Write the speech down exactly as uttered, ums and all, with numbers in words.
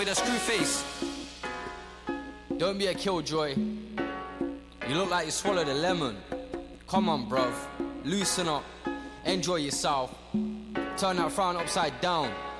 with a screw face. Don't be a killjoy. You look like you swallowed a lemon. Come on, bruv. Loosen up. Enjoy yourself. Turn that frown upside down.